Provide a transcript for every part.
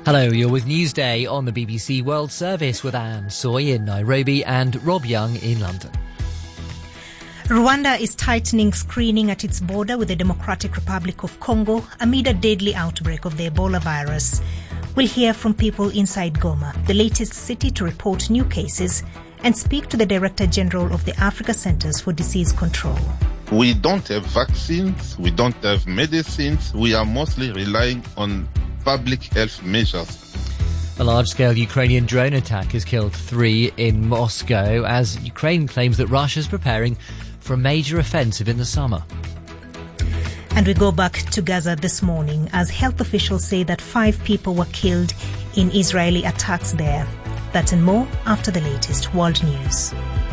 Hello, you're with Newsday on the BBC World Service with Anne Soy in Nairobi and Rob Young in London. Rwanda is tightening screening at its border with the Democratic Republic of Congo amid a deadly outbreak of the Ebola virus. We'll hear from people inside Goma, the latest city to report new cases, and speak to the Director General of the Africa Centers for Disease Control. We don't have vaccines, we don't have medicines, we are mostly relying on public health measures. A large-scale Ukrainian drone attack has killed 3 in Moscow as Ukraine claims that Russia's preparing for a major offensive in the summer. And we go back to Gaza this morning as health officials say that 5 people were killed in Israeli attacks there. That and more after the latest world news.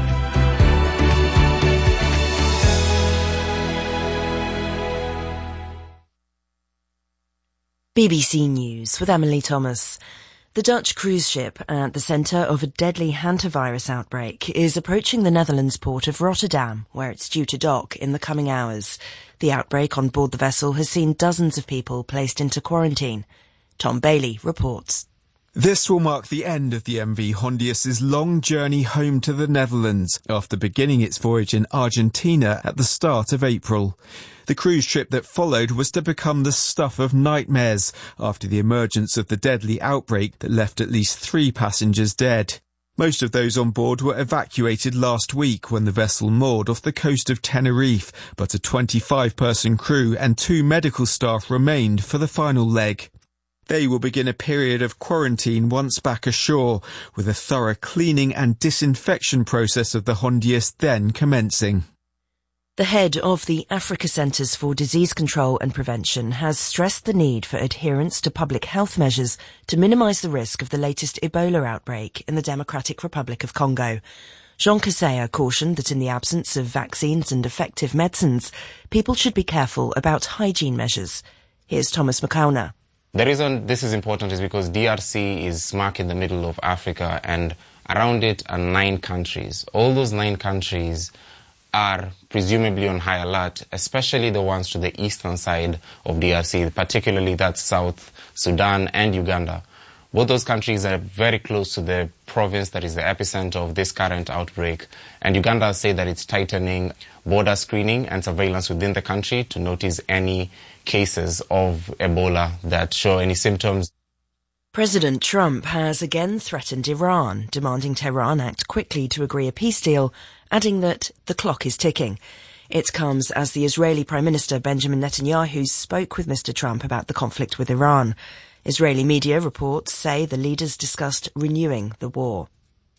BBC News with Emily Thomas. The Dutch cruise ship at the centre of a deadly hantavirus outbreak is approaching the Netherlands port of Rotterdam, where it's due to dock in the coming hours. The outbreak on board the vessel has seen dozens of people placed into quarantine. Tom Bailey reports. This will mark the end of the MV Hondius's long journey home to the Netherlands after beginning its voyage in Argentina at the start of April. The cruise ship that followed was to become the stuff of nightmares after the emergence of the deadly outbreak that left at least 3 passengers dead. Most of those on board were evacuated last week when the vessel moored off the coast of Tenerife, but a 25-person crew and 2 medical staff remained for the final leg. They will begin a period of quarantine once back ashore, with a thorough cleaning and disinfection process of the Hondius then commencing. The head of the Africa Centers for Disease Control and Prevention has stressed the need for adherence to public health measures to minimise the risk of the latest Ebola outbreak in the Democratic Republic of Congo. Jean Kaseya cautioned that in the absence of vaccines and effective medicines, people should be careful about hygiene measures. Here's Thomas Makauna. The reason this is important is because DRC is smack in the middle of Africa, and around it are 9 countries. All those 9 countries are presumably on high alert, especially the ones to the eastern side of DRC, particularly that's South Sudan and Uganda. Both those countries are very close to the province that is the epicenter of this current outbreak, and Uganda say that it's tightening border screening and surveillance within the country to notice any cases of Ebola that show any symptoms. President Trump has again threatened Iran, demanding Tehran act quickly to agree a peace deal, adding that the clock is ticking. It comes as the Israeli Prime Minister Benjamin Netanyahu spoke with Mr. Trump about the conflict with Iran. Israeli media reports say the leaders discussed renewing the war.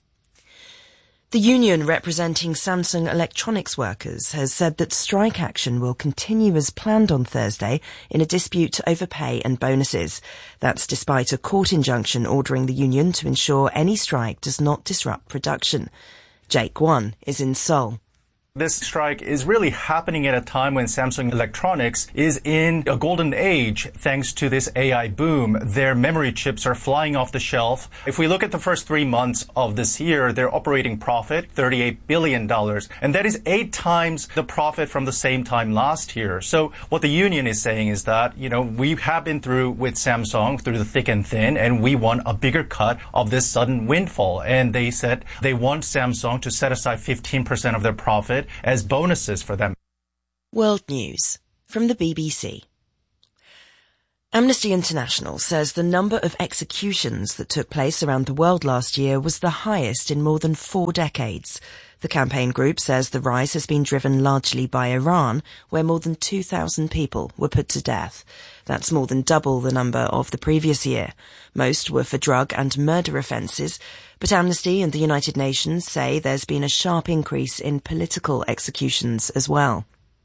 The union representing Samsung Electronics workers has said that strike action will continue as planned on Thursday in a dispute over pay and bonuses. That's despite a court injunction ordering the union to ensure any strike does not disrupt production. Jake Won is in Seoul. This strike is really happening at a time when Samsung Electronics is in a golden age thanks to this AI boom. Their memory chips are flying off the shelf. If we look at the first 3 months of this year, their operating profit, $38 billion. And that is 8 times the profit from the same time last year. So what the union is saying is that, we have been through with Samsung through the thick and thin, and we want a bigger cut of this sudden windfall. And they said they want Samsung to set aside 15% of their profit as bonuses for them. World News from the BBC. Amnesty International says the number of executions that took place around the world last year was the highest in more than 4 decades. The campaign group says the rise has been driven largely by Iran, where more than 2,000 people were put to death. That's more than double the number of the previous year. Most were for drug and murder offences, but Amnesty and the United Nations say there's been a sharp increase in political executions as well.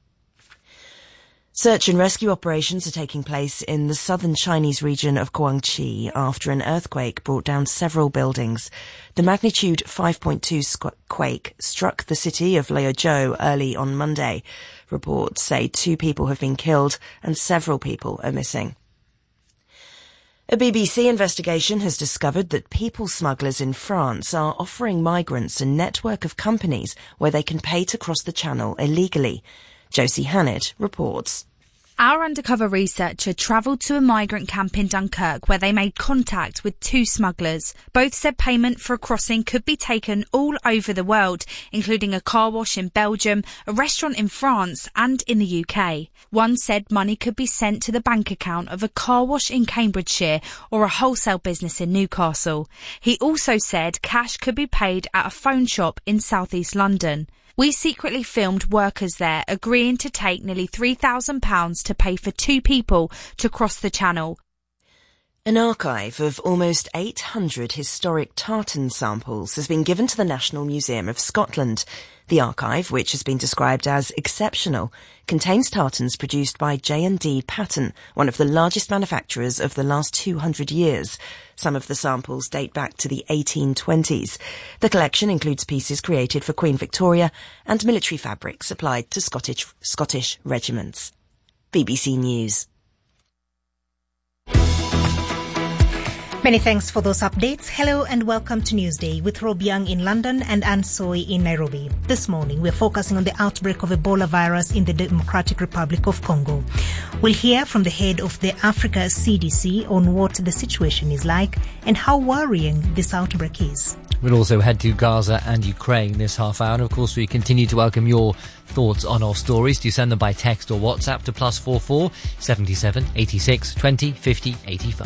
Search and rescue operations are taking place in the southern Chinese region of Guangxi after an earthquake brought down several buildings. The magnitude 5.2 quake struck the city of Liuzhou early on Monday. Reports say 2 people have been killed and several people are missing. A BBC investigation has discovered that people smugglers in France are offering migrants a network of companies where they can pay to cross the channel illegally. Josie Hannett reports. Our undercover researcher travelled to a migrant camp in Dunkirk where they made contact with two smugglers. Both said payment for a crossing could be taken all over the world, including a car wash in Belgium, a restaurant in France and in the UK. One said money could be sent to the bank account of a car wash in Cambridgeshire or a wholesale business in Newcastle. He also said cash could be paid at a phone shop in South East London. We secretly filmed workers there agreeing to take nearly £3,000 to pay for two people to cross the channel. An archive of almost 800 historic tartan samples has been given to the National Museum of Scotland. The archive, which has been described as exceptional, contains tartans produced by J&D Patten, one of the largest manufacturers of the last 200 years. Some of the samples date back to the 1820s. The collection includes pieces created for Queen Victoria and military fabric supplied to Scottish regiments. BBC News. Many thanks for those updates. Hello and welcome to Newsday with Rob Young in London and Anne Soy in Nairobi. This morning we're focusing on the outbreak of Ebola virus in the Democratic Republic of Congo. We'll hear from the head of the Africa CDC on what the situation is like and how worrying this outbreak is. We'll also head to Gaza and Ukraine this half hour. And of course, we continue to welcome your thoughts on our stories. Do send them by text or WhatsApp to +44 77 86 20 50 85.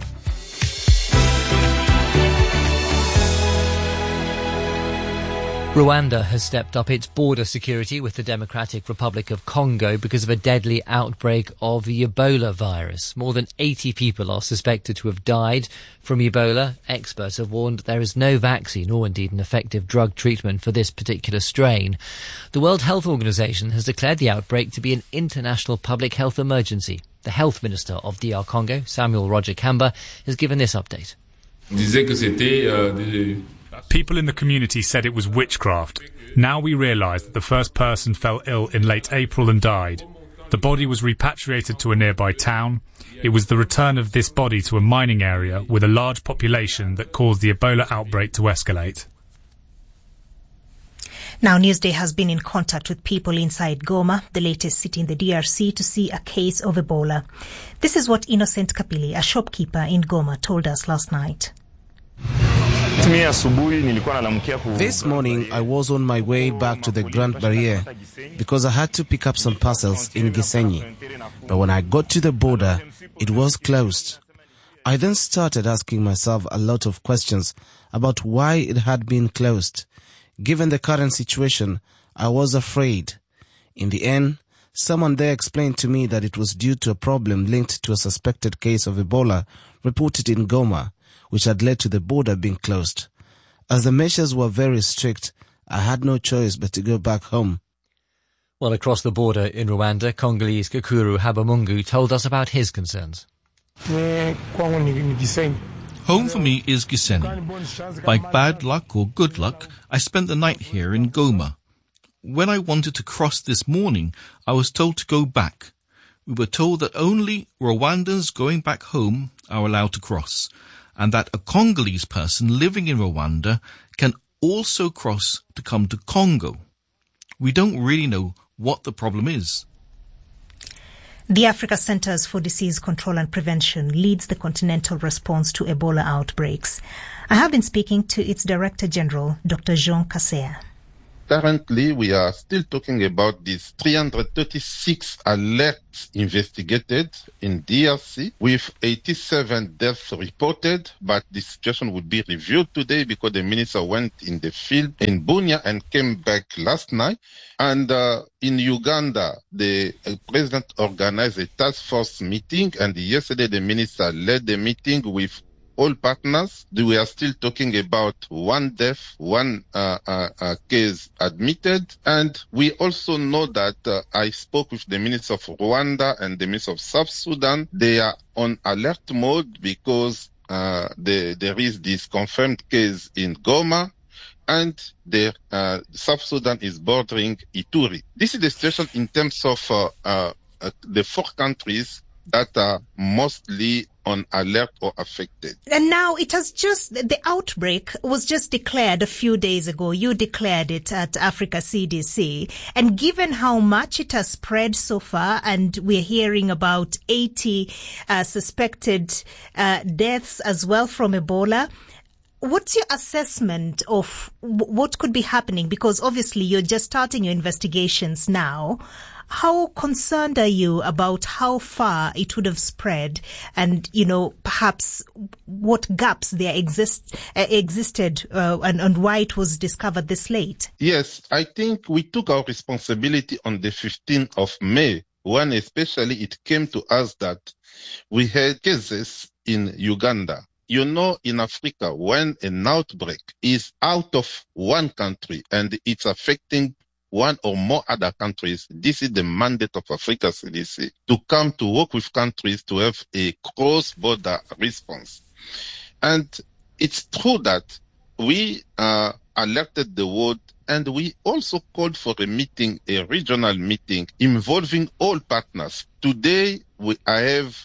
Rwanda has stepped up its border security with the Democratic Republic of Congo because of a deadly outbreak of the Ebola virus. More than 80 people are suspected to have died from Ebola. Experts have warned there is no vaccine or indeed an effective drug treatment for this particular strain. The World Health Organization has declared the outbreak to be an international public health emergency. The Health Minister of DR Congo, Samuel Roger Kamba, has given this update. People in the community said it was witchcraft. Now we realise that the first person fell ill in late April and died. The body was repatriated to a nearby town. It was the return of this body to a mining area with a large population that caused the Ebola outbreak to escalate. Now, Newsday has been in contact with people inside Goma, the latest city in the DRC, to see a case of Ebola. This is what Innocent Kapili, a shopkeeper in Goma, told us last night. This morning I was on my way back to the Grand Barrier because I had to pick up some parcels in Gisenyi. But when I got to the border, it was closed. I then started asking myself a lot of questions about why it had been closed. Given the current situation, I was afraid. In the end, someone there explained to me that it was due to a problem linked to a suspected case of Ebola reported in Goma, which had led to the border being closed. As the measures were very strict, I had no choice but to go back home. Well, across the border in Rwanda, Congolese Kakuru Habamungu told us about his concerns. Home for me is Gisenyi. By bad luck or good luck, I spent the night here in Goma. When I wanted to cross this morning, I was told to go back. We were told that only Rwandans going back home are allowed to cross, and that a Congolese person living in Rwanda can also cross to come to Congo. We don't really know what the problem is. The Africa Centers for Disease Control and Prevention leads the continental response to Ebola outbreaks. I have been speaking to its Director General, Dr. Jean Kaseya. Currently, we are still talking about these 336 alerts investigated in DRC with 87 deaths reported, but the situation will be reviewed today because the minister went in the field in Bunia and came back last night. And in Uganda, the president organized a task force meeting, and yesterday the minister led the meeting with all partners. We are still talking about one death, one case admitted. And we also know that I spoke with the Minister of Rwanda and the Minister of South Sudan. They are on alert mode because there is this confirmed case in Goma, and the South Sudan is bordering Ituri. This is the situation in terms of the four countries that are mostly on alert or affected. And now the outbreak was just declared a few days ago. You declared it at Africa CDC. And given how much it has spread so far, and we're hearing about 80 suspected deaths as well from Ebola, what's your assessment of what could be happening? Because obviously you're just starting your investigations now. How concerned are you about how far it would have spread and, perhaps what gaps there existed and why it was discovered this late? Yes, I think we took our responsibility on the 15th of May, when especially it came to us that we had cases in Uganda. In Africa, when an outbreak is out of one country and it's affecting one or more other countries, this is the mandate of Africa CDC to come to work with countries to have a cross-border response. And it's true that we alerted the world, and we also called for a regional meeting involving all partners. Today, I have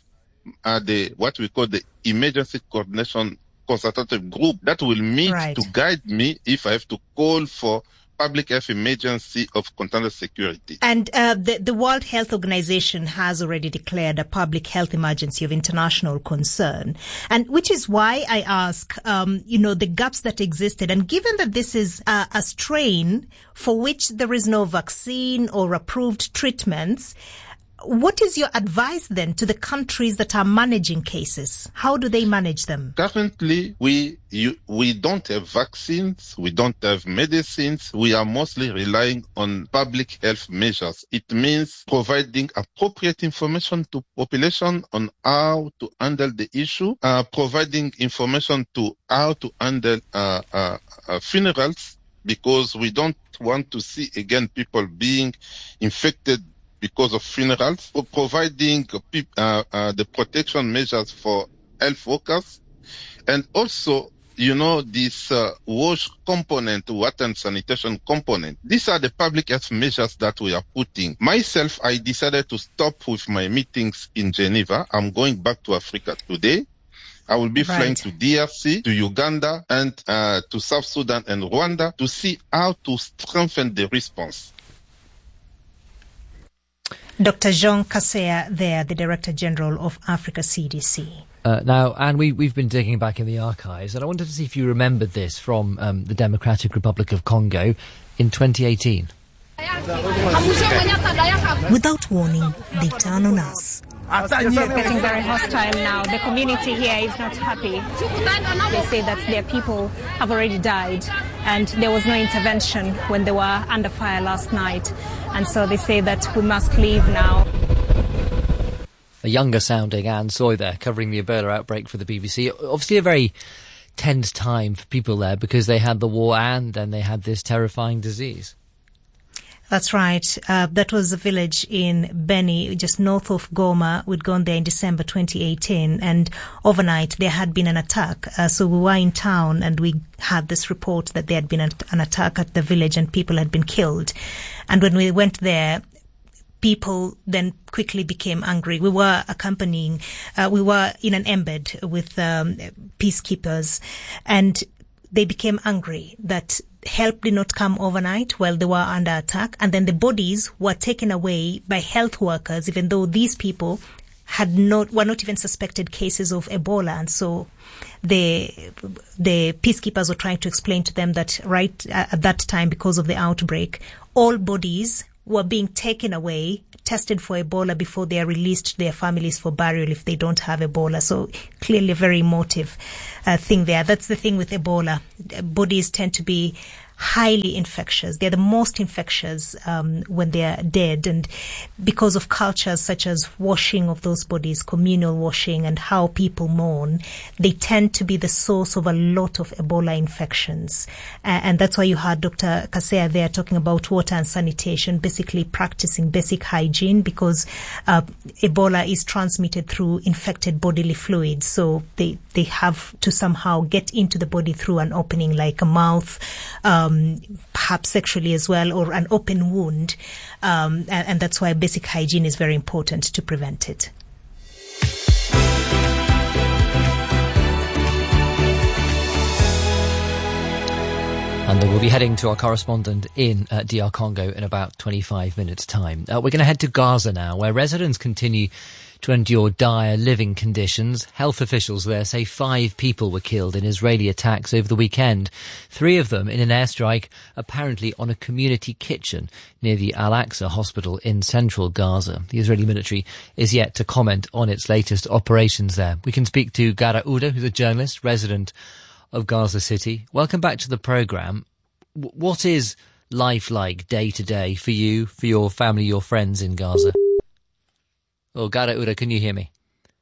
what we call the Emergency Coordination Consultative Group that will meet to guide me if I have to call for public health emergency of container security. And the World Health Organization has already declared a public health emergency of international concern, and which is why I ask, the gaps that existed. And given that this is a strain for which there is no vaccine or approved treatments, what is your advice then to the countries that are managing cases? How do they manage them? Currently, we don't have vaccines, we don't have medicines. We are mostly relying on public health measures. It means providing appropriate information to population on how to handle the issue, providing information to how to handle funerals, because we don't want to see again people being infected because of funerals, for providing the protection measures for health workers, and also, this wash component, water and sanitation component. These are the public health measures that we are putting. Myself, I decided to stop with my meetings in Geneva. I'm going back to Africa today. I will be flying to DRC, to Uganda, and to South Sudan and Rwanda to see how to strengthen the response. Dr. Jean Kaseya there, the Director General of Africa CDC. Now, Anne, we've been digging back in the archives, and I wanted to see if you remembered this from the Democratic Republic of Congo in 2018. Without warning, they turn on us. It's getting very hostile now. The community here is not happy. They say that their people have already died, and there was no intervention when they were under fire last night. And so they say that we must leave now. A younger sounding Anne Soy there, covering the Ebola outbreak for the BBC. Obviously a very tense time for people there, because they had the war and then they had this terrifying disease. That's right. That was a village in Beni, just north of Goma. We'd gone there in December 2018, and overnight there had been an attack. So we were in town and we had this report that there had been an attack at the village and people had been killed. And when we went there, people then quickly became angry. We were we were in an embed with peacekeepers, and they became angry that help did not come overnight while they were under attack, and then the bodies were taken away by health workers, even though these people were not even suspected cases of Ebola. And so the peacekeepers were trying to explain to them that right at that time, because of the outbreak, all bodies were being taken away, tested for Ebola before they are released to their families for burial if they don't have Ebola. So clearly a very emotive thing there. That's the thing with Ebola. Bodies tend to be highly infectious. They're the most infectious when they're dead, and because of cultures such as washing of those bodies, communal washing, and how people mourn, they tend to be the source of a lot of Ebola infections. And that's why you heard Dr. Kaseya there talking about water and sanitation, basically practicing basic hygiene, because Ebola is transmitted through infected bodily fluids. So they have to somehow get into the body through an opening like a mouth, perhaps sexually as well, or an open wound. And that's why basic hygiene is very important to prevent it. we'll be heading to our correspondent in DR Congo in about 25 minutes' time. We're going to head to Gaza now, where residents continue to endure dire living conditions. Health officials there say 5 people were killed in Israeli attacks over the weekend, 3 of them in an airstrike apparently on a community kitchen near the Al-Aqsa hospital in central Gaza. The Israeli military is yet to comment on its latest operations there. We can speak to Gara Uda, who's a journalist, resident of Gaza City. Welcome back to the programme. What is life like day to day for you, for your family, your friends in Gaza? Oh, Gara Uda, can you hear me?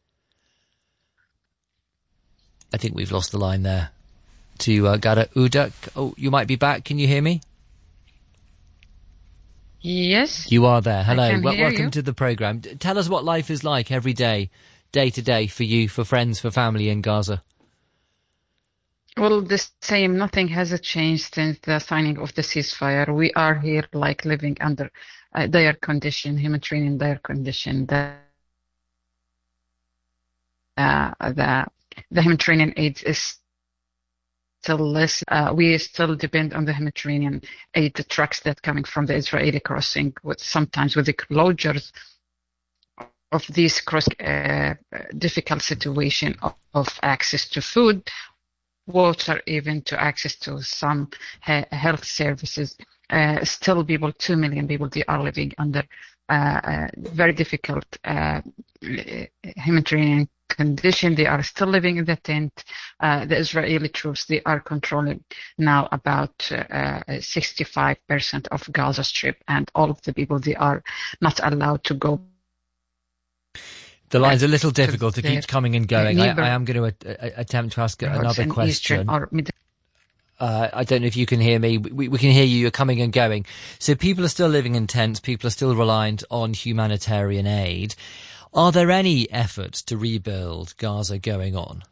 I think we've lost the line there to Gara Uda. Oh, you might be back. Can you hear me? Yes. You are there. Hello. I can hear Welcome you. to the programme. Tell us what life is like every day, day to day for you, for friends, for family in Gaza. Well, the same. Nothing has changed since the signing of the ceasefire. We are here like living under dire condition, humanitarian dire condition. The humanitarian aid is still less. We still depend on the humanitarian aid, the trucks that coming from the Israeli crossing, sometimes with the closures of these difficult situation of access to food, water, even to access to some health services. Still 2 million people, they are living under very difficult humanitarian condition. They are still living in the tent. The Israeli troops, they are controlling now about 65% of Gaza Strip, and all of the people, they are not allowed to go. The line's a little difficult. It keeps coming and going. I am going to attempt to ask another question. I don't know if you can hear me. We can hear you. You're coming and going. So people are still living in tents. People are still reliant on humanitarian aid. Are there any efforts to rebuild Gaza going on?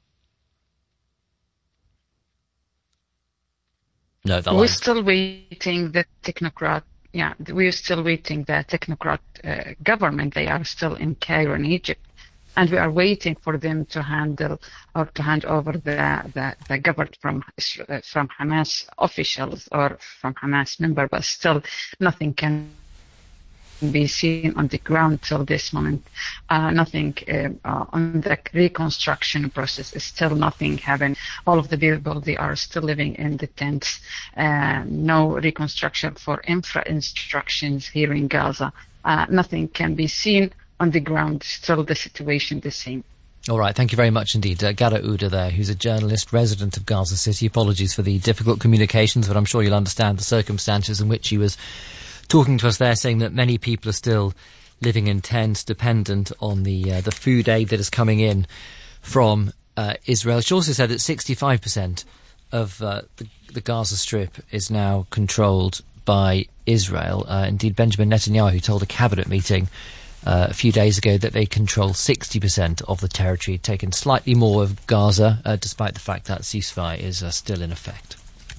No, we're still waiting the technocrat. Yeah, we're still waiting the technocrat government. They are still in Cairo in Egypt. And we are waiting for them to hand over the government from Hamas officials or from Hamas member, but still nothing can be seen on the ground till this moment. Nothing on the reconstruction process is still nothing happened. All of the people, they are still living in the tents. No reconstruction for infrastructures here in Gaza. Nothing can be seen on the ground. Still the situation the same. All right, thank you very much indeed. Gara Uda there, who's a journalist, resident of Gaza City. Apologies for the difficult communications, but I'm sure you'll understand the circumstances in which he was talking to us there, saying that many people are still living in tents, dependent on the food aid that is coming in from Israel. She also said that 65% of the Gaza Strip is now controlled by Israel. Indeed, Benjamin Netanyahu told a cabinet meeting a few days ago that they control 60% of the territory, taken slightly more of Gaza, despite the fact that ceasefire is still in effect.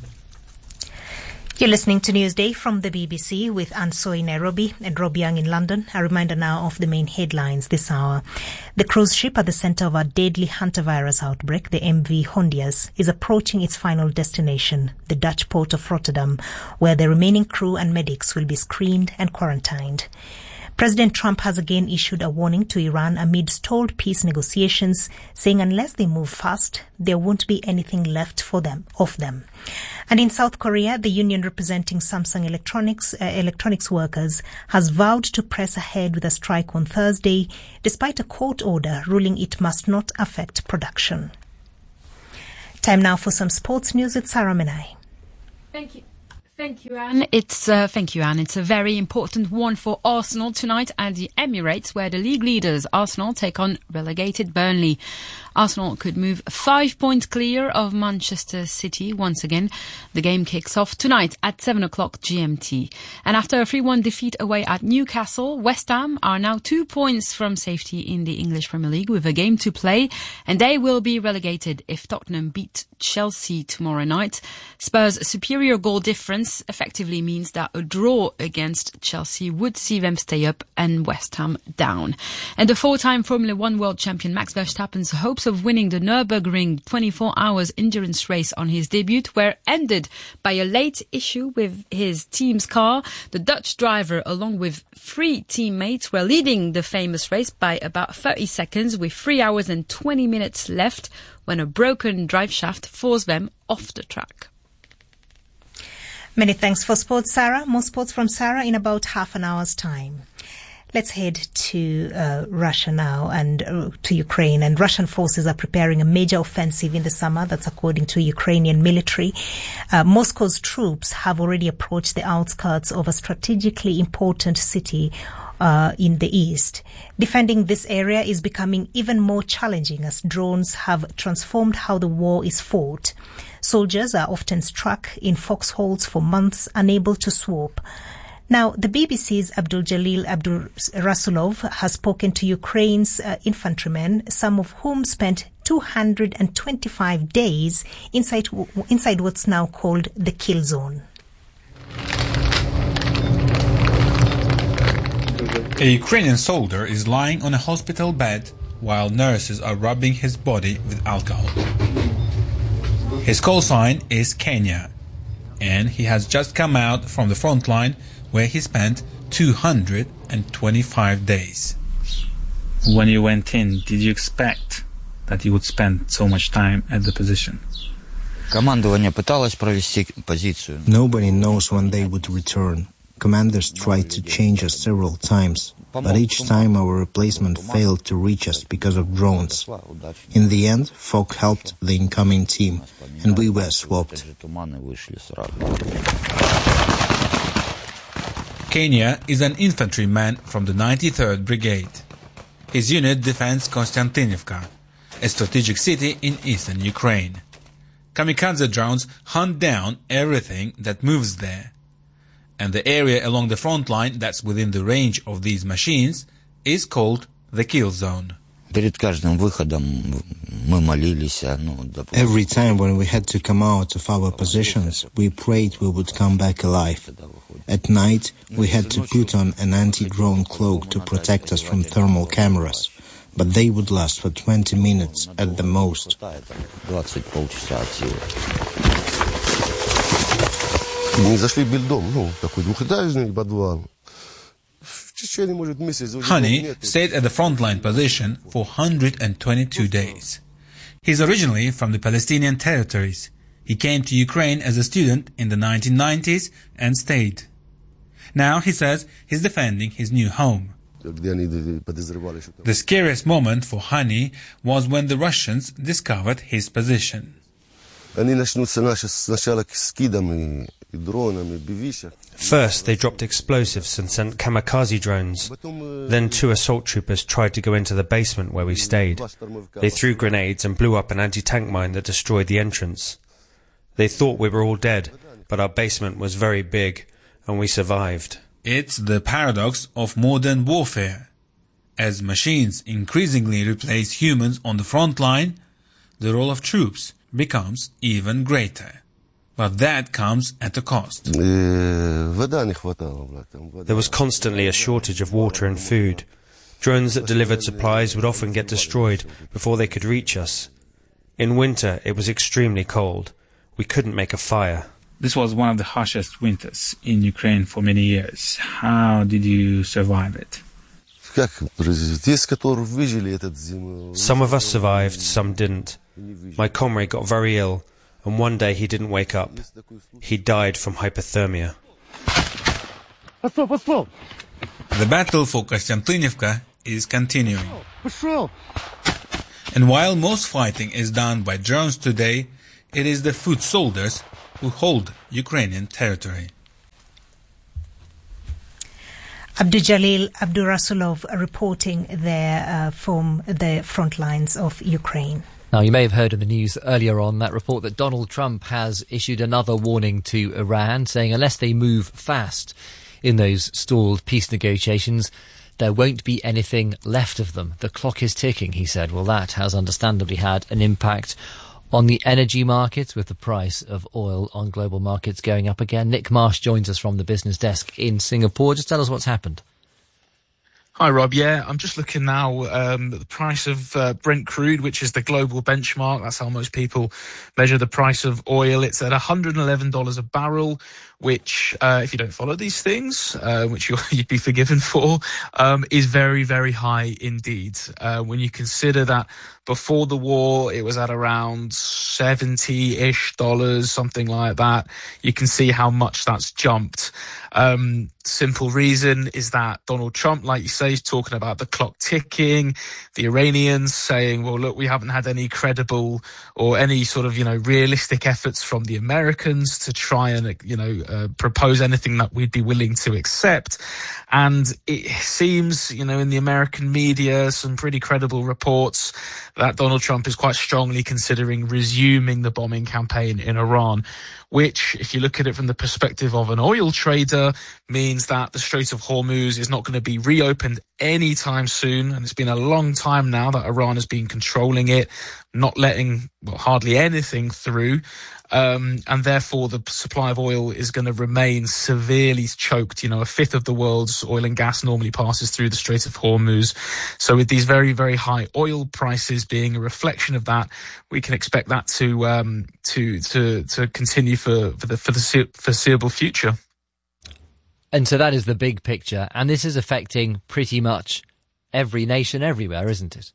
You're listening to Newsday from the BBC with Anso in Nairobi and Rob Young in London. A reminder now of the main headlines this hour. The cruise ship at the centre of a deadly hantavirus outbreak, the MV Hondias, is approaching its final destination, the Dutch port of Rotterdam, where the remaining crew and medics will be screened and quarantined. President Trump has again issued a warning to Iran amid stalled peace negotiations, saying unless they move fast, there won't be anything left of them. And in South Korea, the union representing Samsung electronics workers has vowed to press ahead with a strike on Thursday, despite a court order ruling it must not affect production. Time now for some sports news with Sarah Menai. Thank you. Thank you, Anne. It's a very important one for Arsenal tonight at the Emirates, where the league leaders Arsenal take on relegated Burnley. Arsenal could move 5 points clear of Manchester City once again. The game kicks off tonight at 7 o'clock GMT. And after a 3-1 defeat away at Newcastle, West Ham are now 2 points from safety in the English Premier League with a game to play, and they will be relegated if Tottenham beat Chelsea tomorrow night. Spurs' superior goal difference This effectively means that a draw against Chelsea would see them stay up and West Ham down. And the four-time Formula One world champion Max Verstappen's hopes of winning the Nürburgring 24 hours endurance race on his debut were ended by a late issue with his team's car. The Dutch driver, along with 3 teammates, were leading the famous race by about 30 seconds with 3 hours and 20 minutes left when a broken drive shaft forced them off the track. Many thanks for sports, Sarah. More sports from Sarah in about half an hour's time. Let's head to Russia now and to Ukraine. And Russian forces are preparing a major offensive in the summer. That's according to Ukrainian military. Moscow's troops have already approached the outskirts of a strategically important city in the east. Defending this area is becoming even more challenging as drones have transformed how the war is fought. Soldiers are often struck in foxholes for months, unable to swoop. Now, the BBC's Abdul-Jalil Abdurasulov has spoken to Ukraine's infantrymen, some of whom spent 225 days inside what's now called the kill zone. A Ukrainian soldier is lying on a hospital bed while nurses are rubbing his body with alcohol. His call sign is Kenya, and he has just come out from the front line where he spent 225 days. When you went in, did you expect that you would spend so much time at the position? Nobody knows when they would return. Commanders tried to change us several times, but each time our replacement failed to reach us because of drones. In the end, Fok helped the incoming team, and we were swapped. Kenya is an infantryman from the 93rd Brigade. His unit defends Konstantinivka, a strategic city in eastern Ukraine. Kamikaze drones hunt down everything that moves there. And the area along the front line that's within the range of these machines is called the kill zone. Every time when we had to come out of our positions, we prayed we would come back alive. At night, we had to put on an anti-drone cloak to protect us from thermal cameras, but they would last for 20 minutes at the most. Hani stayed at the frontline position for 122 days. He's originally from the Palestinian territories. He came to Ukraine as a student in the 1990s and stayed. Now he says he's defending his new home. The scariest moment for Hani was when the Russians discovered his position. First, they dropped explosives and sent kamikaze drones. Then 2 assault troopers tried to go into the basement where we stayed. They threw grenades and blew up an anti-tank mine that destroyed the entrance. They thought we were all dead, but our basement was very big, and we survived. It's the paradox of modern warfare. As machines increasingly replace humans on the front line, the role of troops becomes even greater. But that comes at a cost. There was constantly a shortage of water and food. Drones that delivered supplies would often get destroyed before they could reach us. In winter, it was extremely cold. We couldn't make a fire. This was one of the harshest winters in Ukraine for many years. How did you survive it? Some of us survived, some didn't. My comrade got very ill, and one day he didn't wake up. He died from hypothermia. The battle for Konstantinivka is continuing. And while most fighting is done by drones today, it is the foot soldiers who hold Ukrainian territory. Abdul-Jalil Abdurasulov reporting there from the front lines of Ukraine. Now, you may have heard in the news earlier on that report that Donald Trump has issued another warning to Iran, saying unless they move fast in those stalled peace negotiations, there won't be anything left of them. The clock is ticking, he said. Well, that has understandably had an impact on the energy markets, with the price of oil on global markets going up again. Nick Marsh joins us from the business desk in Singapore. Just tell us what's happened. Hi, Rob. Yeah, I'm just looking now at the price of Brent crude, which is the global benchmark. That's how most people measure the price of oil. It's at $111 a barrel, which, if you don't follow these things, which you'd be forgiven for, is very, very high indeed. When you consider that before the war, it was at around $70-ish, something like that. You can see how much that's jumped. Simple reason is that Donald Trump, like you say, is talking about the clock ticking, the Iranians saying, well, look, we haven't had any credible or any sort of, realistic efforts from the Americans to try and, propose anything that we'd be willing to accept. And it seems, in the American media, some pretty credible reports that Donald Trump is quite strongly considering resuming the bombing campaign in Iran, which, if you look at it from the perspective of an oil trader, means that the Strait of Hormuz is not going to be reopened anytime soon. And it's been a long time now that Iran has been controlling it, not letting hardly anything through. And therefore the supply of oil is going to remain severely choked. A fifth of the world's oil and gas normally passes through the Strait of Hormuz. So with these very, very high oil prices being a reflection of that, we can expect that to continue for the foreseeable future. And so that is the big picture. And this is affecting pretty much every nation everywhere, isn't it?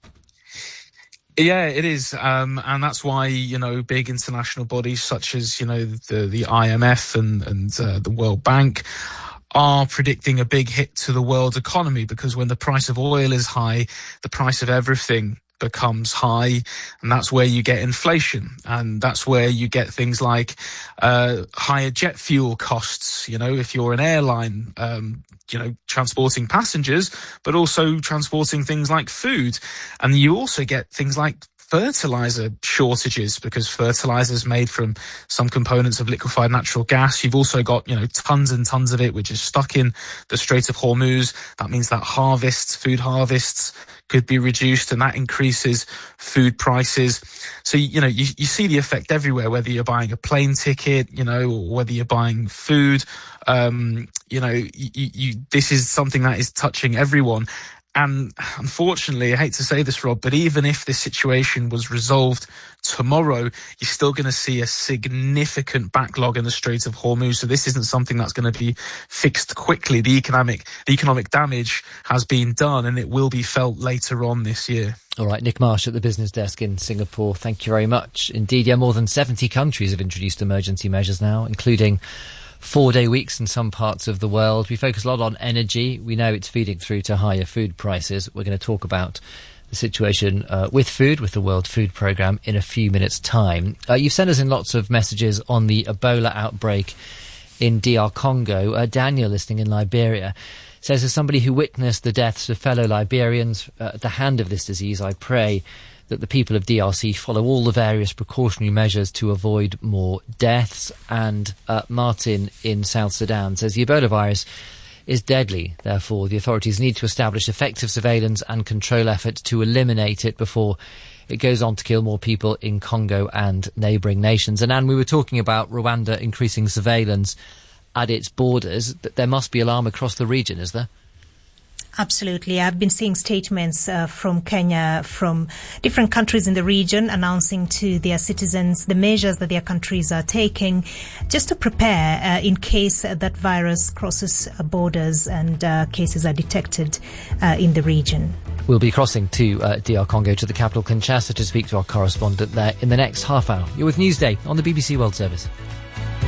Yeah, it is. And that's why, big international bodies such as, the IMF and the World Bank are predicting a big hit to the world economy, because when the price of oil is high, the price of everything becomes high, and that's where you get inflation, and that's where you get things like higher jet fuel costs. If you're an airline, transporting passengers, but also transporting things like food, and you also get things like fertilizer shortages, because fertilizer is made from some components of liquefied natural gas. You've also got, tons and tons of it, which is stuck in the Strait of Hormuz. That means that food harvests could be reduced, and that increases food prices. So, you see the effect everywhere, whether you're buying a plane ticket, or whether you're buying food. This is something that is touching everyone. And unfortunately, I hate to say this, Rob, but even if this situation was resolved tomorrow, you're still going to see a significant backlog in the Strait of Hormuz. So this isn't something that's going to be fixed quickly. The economic damage has been done, and it will be felt later on this year. All right, Nick Marsh at the business desk in Singapore. Thank you very much. Indeed, more than 70 countries have introduced emergency measures now, including 4-day weeks in some parts of the world. We focus a lot on energy. We know it's feeding through to higher food prices. We're going to talk about the situation with food, with the World Food Programme, in a few minutes' time. You've sent us in lots of messages on the Ebola outbreak in DR Congo. Daniel, listening in Liberia, says, as somebody who witnessed the deaths of fellow Liberians at the hand of this disease, I pray that the people of DRC follow all the various precautionary measures to avoid more deaths. And Martin in South Sudan says the Ebola virus is deadly. Therefore, the authorities need to establish effective surveillance and control efforts to eliminate it before it goes on to kill more people in Congo and neighbouring nations. And Anne, we were talking about Rwanda increasing surveillance at its borders. There must be alarm across the region, is there? Absolutely. I've been seeing statements from Kenya, from different countries in the region, announcing to their citizens the measures that their countries are taking just to prepare in case that virus crosses borders and cases are detected in the region. We'll be crossing to DR Congo, to the capital Kinshasa, to speak to our correspondent there in the next half hour. You're with Newsday on the BBC World Service.